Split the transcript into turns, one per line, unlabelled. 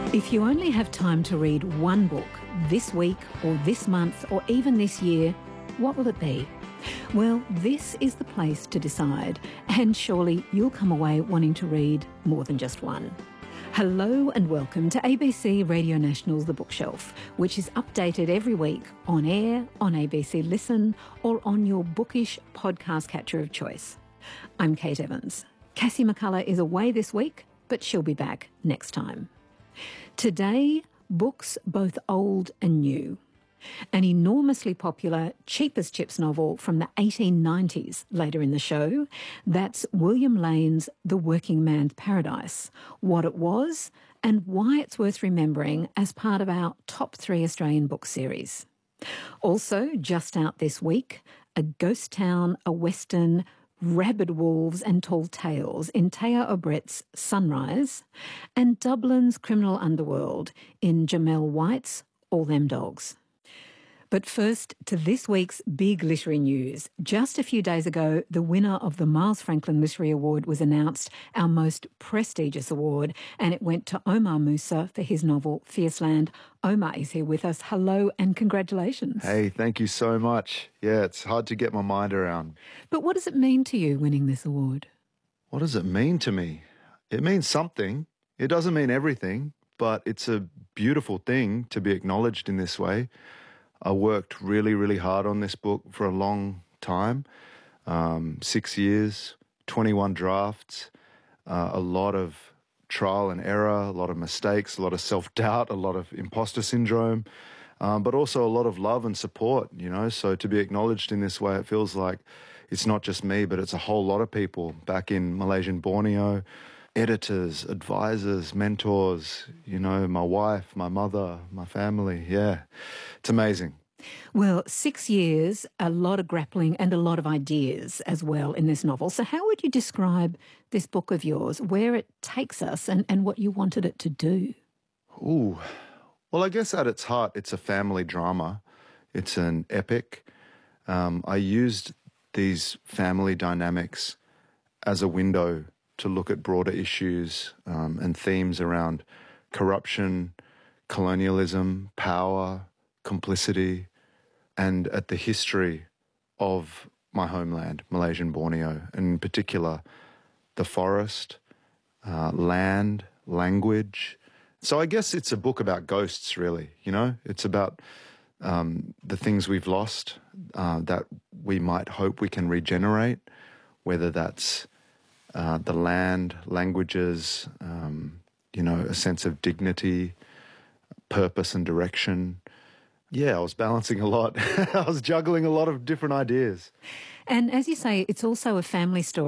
If you only have time to read one book this week or this month or even this year, what will it be? Well, this is the place to decide, and surely you'll come away wanting to read more than just one. Hello and welcome to ABC Radio National's The Bookshelf, which is updated every week on air, on ABC Listen, or on your bookish podcast catcher of choice. I'm Kate Evans. Cassie McCullough is away this week, but she'll be back next time. Today, books both old and new. An enormously popular Cheap as Chips novel from the 1890s later in the show. That's William Lane's The Working Man's Paradise, what it was and why it's worth remembering as part of our top 3 Australian book series. Also, just out this week, A Ghost Town, a Western, Rabid Wolves and Tall Tales in Taya Obrett's Sunrise, and Dublin's Criminal Underworld in Jamel White's All Them Dogs. But first, to this week's big literary news. Just a few days ago, the winner of the Miles Franklin Literary Award was announced, our most prestigious award, and it went to Omar Musa for his novel Fierceland. Omar is here with us. Hello and congratulations.
Hey, thank you so much. Yeah, it's hard to get my mind around.
But what does it mean to you winning this award?
What does it mean to me? It means something. It doesn't mean everything, but it's a beautiful thing to be acknowledged in this way. I worked really, really hard on this book for a long time, 6 years, 21 drafts, a lot of trial and error, a lot of mistakes, a lot of self-doubt, a lot of imposter syndrome, but also a lot of love and support, you know. So to be acknowledged in this way, it feels like it's not just me, but it's a whole lot of people back in Malaysian Borneo, editors, advisors, mentors, you know, my wife, my mother, my family. Yeah, it's amazing.
Well, 6 years, a lot of grappling and a lot of ideas as well in this novel. So how would you describe this book of yours, where it takes us and what you wanted it to do?
Ooh, well, I guess at its heart, it's a family drama. It's an epic. I used these family dynamics as a window to look at broader issues and themes around corruption, colonialism, power, complicity, and at the history of my homeland, Malaysian Borneo, and in particular, the forest, land, language. So I guess it's a book about ghosts, really, you know? It's about the things we've lost that we might hope we can regenerate, whether that's the land, languages, you know, a sense of dignity, purpose and direction. Yeah, I was balancing a lot. I was juggling a lot of different ideas.
And as you say, it's also a family story.